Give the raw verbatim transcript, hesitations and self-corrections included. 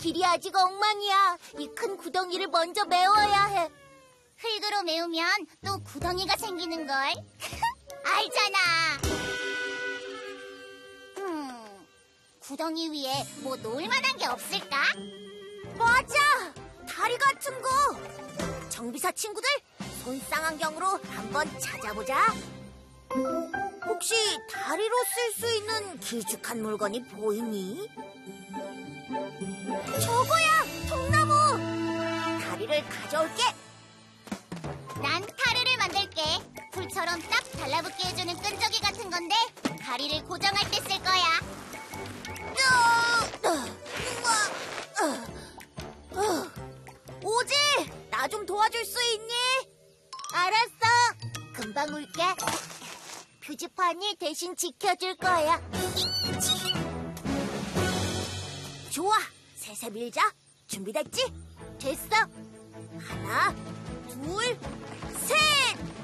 길이 아직 엉망이야. 이 큰 구덩이를 먼저 메워야 해. 흙으로 메우면 또 구덩이가 생기는걸. 알잖아. 음, 구덩이 위에 뭐 놓을 만한 게 없을까? 맞아! 다리 같은 거! 정비사 친구들, 손쌍안경으로 한번 찾아보자. 혹시 다리로 쓸 수 있는 길쭉한 물건이 보이니? 저거야! 통나무! 다리를 가져올게! 난 타르를 만들게. 풀처럼 딱 달라붙게 해주는 끈적이 같은 건데 다리를 고정할 때 쓸 거야. 오지! 나 좀 도와줄 수 있니? 알았어! 금방 올게. 표지판이 대신 지켜줄 거야. 좋아! 셋에 밀자. 준비됐지? 됐어! 하나, 둘, 셋!